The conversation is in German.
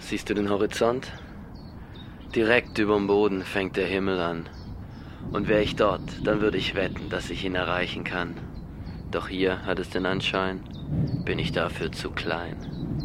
Siehst du den Horizont? Direkt überm Boden fängt der Himmel an. Und wäre ich dort, dann würde ich wetten, dass ich ihn erreichen kann. Doch hier hat es den Anschein, bin ich dafür zu klein.